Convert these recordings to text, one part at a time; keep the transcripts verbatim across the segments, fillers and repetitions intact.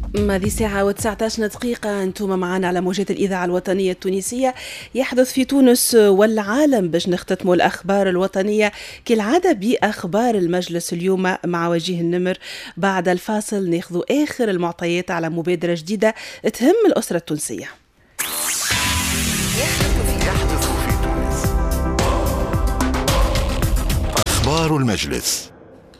هذه ساعة وتسعطاش دقيقة أنتم معنا على موجات الإذاعة الوطنية التونسية. يحدث في تونس والعالم باش نختتموا الأخبار الوطنية كالعادة بأخبار المجلس اليوم مع وجيه النمر. بعد الفاصل ناخذوا آخر المعطيات على مبادرة جديدة تهم الأسرة التونسية. يحدث في تونس أخبار المجلس.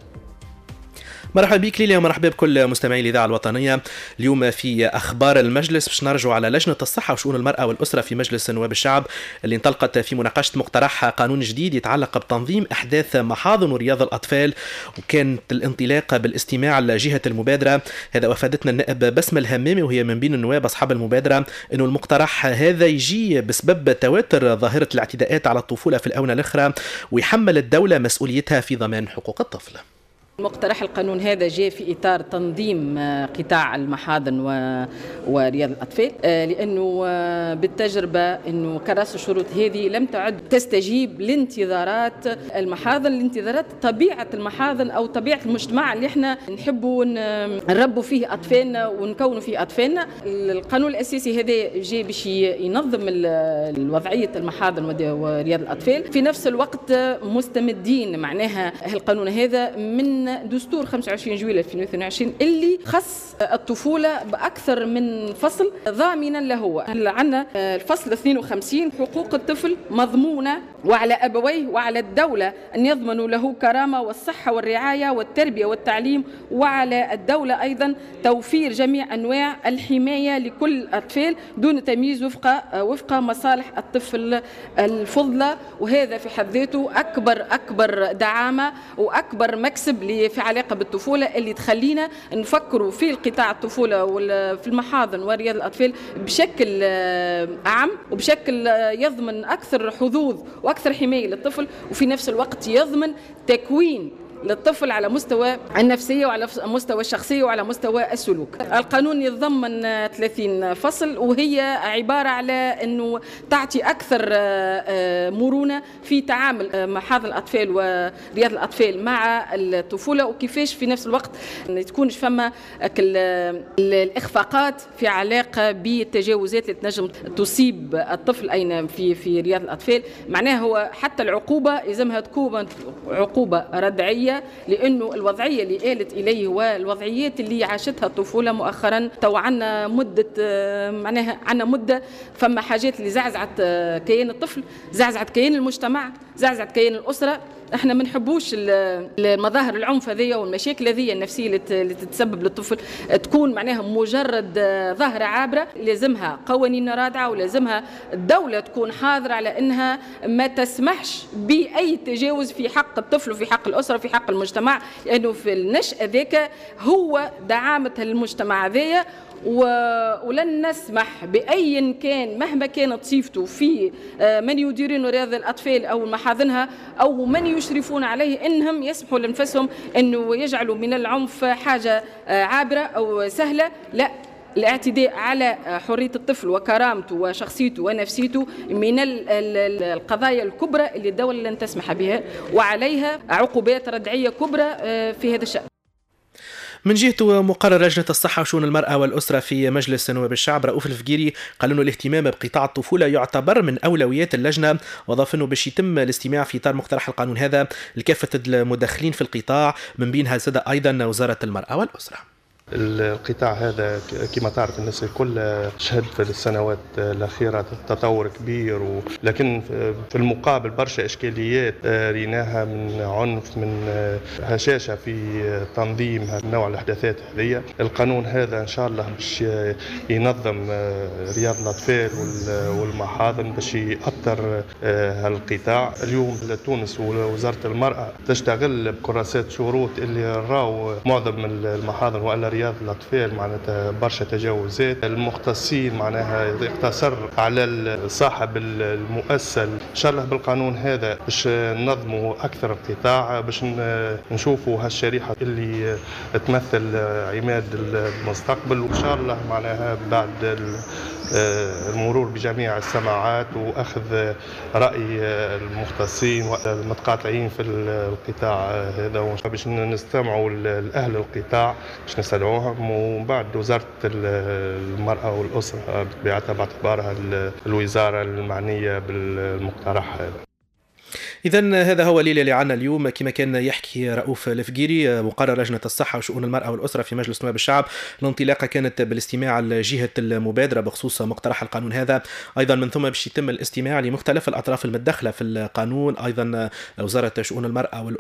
مرحبا بك ليلى، مرحبا بكل مستمعي الإذاعة الوطنية. اليوم في أخبار المجلس باش نرجعوا على لجنة الصحة وشؤون المرأة والأسرة في مجلس نواب الشعب اللي انطلقت في مناقشة مقترح قانون جديد يتعلق بتنظيم أحداث محاضن ورياض الأطفال، وكانت الانطلاق بالاستماع لجهة المبادرة. هذا وفادتنا النائب بسمة الهمامي وهي من بين النواب أصحاب المبادرة إنه المقترح هذا يجي بسبب تواتر ظاهرة الاعتداءات على الطفولة في الآونة الأخرى، ويحمل الدولة مسؤوليتها في ضمان حقوق الطفل. مقترح القانون هذا جاء في إطار تنظيم قطاع المحاضن ورياض الأطفال، لأنه بالتجربة أنه كراسة الشروط هذه لم تعد تستجيب لانتظارات المحاضن، لانتظارات طبيعة المحاضن أو طبيعة المجتمع اللي احنا نحبوا نربوا فيه أطفالنا ونكونوا فيه أطفالنا. القانون الأساسي هذا جاء باش ينظم الوضعية المحاضن ورياض الأطفال، في نفس الوقت مستمدين معناها القانون هذا من دستور خمسة وعشرين جويلية ألفين واثنين وعشرين اللي خص الطفولة بأكثر من فصل ضامنا له. عندنا الفصل اثنين وخمسين حقوق الطفل مضمونة، وعلى أبويه وعلى الدولة أن يضمنوا له كرامة والصحة والرعاية والتربية والتعليم، وعلى الدولة أيضا توفير جميع أنواع الحماية لكل الأطفال دون تمييز وفق وفق مصالح الطفل الفضلى. وهذا في حد ذاته أكبر أكبر دعامة وأكبر مكسب في علاقة بالطفولة اللي تخلينا نفكروا في القطاع الطفولة وفي المحاضن ورياض الأطفال بشكل أعم وبشكل يضمن أكثر حظوظ وأكثر حماية للطفل، وفي نفس الوقت يضمن تكوين للطفل على مستوى النفسية وعلى مستوى الشخصية وعلى مستوى السلوك. القانون يتضمن ثلاثين فصل، وهي عبارة على أنه تعطي أكثر مرونة في تعامل محاضن الأطفال ورياض الأطفال مع الطفولة، وكيفاش في نفس الوقت تكونش فما الإخفاقات في علاقة بالتجاوزات اللي تنجم تصيب الطفل أين في في رياض الأطفال. معناها هو حتى العقوبة لازمها تكون عقوبة ردعية، لأنه الوضعية اللي آلت إليه والوضعيات اللي عاشتها الطفولة مؤخرا تو عنا مدة معناها عنا مدة فما حاجات اللي زعزعت كيان الطفل، زعزعت كيان المجتمع، زعزعت كيان الأسرة. احنا ما نحبوش المظاهر العنف هذه والمشاكل هذه النفسيه اللي تتسبب للطفل تكون معناها مجرد ظاهره عابره. لازمها قوانين رادعه، ولازمها الدوله تكون حاضره على انها ما تسمحش باي تجاوز في حق الطفل وفي حق الاسره وفي حق المجتمع، لانه في النشأة ذاك هو دعامه المجتمع هذايا، ولن نسمح بأي كان مهما كانت صفته في من يديرون رياض الأطفال أو محاضنها أو من يشرفون عليه إنهم يسمحوا لنفسهم أنه يجعلوا من العنف حاجة عابرة أو سهلة. لا، الاعتداء على حرية الطفل وكرامته وشخصيته ونفسيته من القضايا الكبرى اللي الدولة لن تسمح بها، وعليها عقوبات ردعية كبرى في هذا الشأن. من جهته مقرر لجنة الصحة وشؤون المرأة والأسرة في مجلس نواب الشعب رؤوف الفقيري قال إنه الاهتمام بقطاع الطفولة يعتبر من أولويات اللجنة، وأضاف إنه باش يتم الاستماع في إطار مقترح القانون هذا لكافة المدخلين في القطاع، من بينها زاد أيضا وزارة المرأة والأسرة. القطاع هذا كما تعرف الناس الكل شهد في السنوات الأخيرة تطور كبير، لكن في المقابل برشا إشكاليات ريناها من عنف، من هشاشة في تنظيم نوع الأحداثات هذه. القانون هذا إن شاء الله باش ينظم رياض الأطفال والمحاضن باش يأثر هالقطاع. اليوم تونس ووزارة المرأة تشتغل بكراسات شروط اللي راو معظم المحاضن وإلا رياض الأطفال معناتها برشا تجاوزات. المختصين معناها يقتصر على صاحب المؤسسة. إن شاء الله بالقانون هذا باش ننظموا أكثر القطاع، باش نشوفوا هالشريحة اللي تمثل عماد المستقبل، وإن شاء الله معناها بعد المرور بجميع السماعات وأخذ رأي المختصين والمتقاطعين في القطاع هذا، باش نستمعوا لأهل القطاع، باش نستدعوا يتبعوهم، ومن بعد وزارة المرأة والأسرة بطبيعتها باعتبارها الوزارة المعنية بالمقترح هذا. إذا هذا هو الليلة اللي عنا اليوم. كما كان يحكي رؤوف الفقيري مقرر لجنة الصحة وشؤون المرأة والأسرة في مجلس نواب الشعب، الانطلاقة كانت بالاستماع لجهة المبادرة بخصوص مقترح القانون هذا. أيضا من ثم باش يتم الاستماع لمختلف الأطراف المتدخلة في القانون، أيضا وزارة شؤون المرأة والأسرة